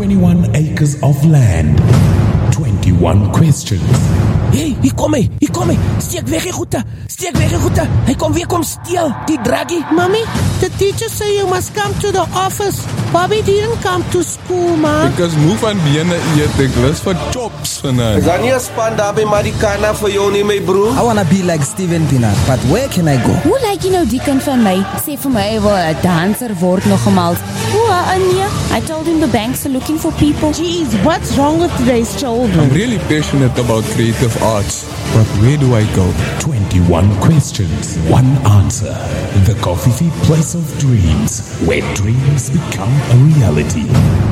21 acres of land. 21 questions. Hey, hier kom hy. Steek weg die goede. Hy kom weer kom steel, die draggie. Mommy, the teacher say you must come to the office. Bobby didn't come to school, ma. Ek is moe van bene eet, ek lus vir chops vanaand. Is daar nie 'n span daar by Marikana vir jou nie, my broer? I wanna be like Steven Pienaar, but where can I go? Hoe lyk jy nou die kind van my? Sê vir my hy wil 'n danser word nogmaals. Nee. I told him the banks are looking for people. Jeez, what's wrong with today's children? I'm really passionate about creative arts, but where do I go? 21 questions, one answer. The Coffee Place of Dreams, where dreams become a reality.